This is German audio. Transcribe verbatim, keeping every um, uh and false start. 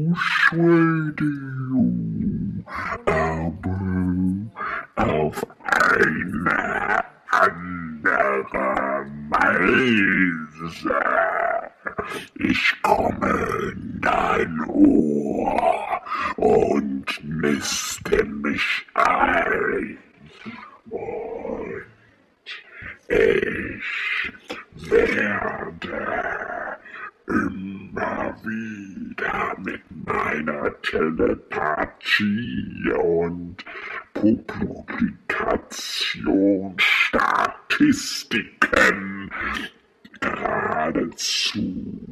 persuade you, aber auf eine andere Weise. Ich komme in dein Ohr und niste mich ein. Und ich werde immer wieder mit meiner Telepathie und Publikationsstatistiken geradezu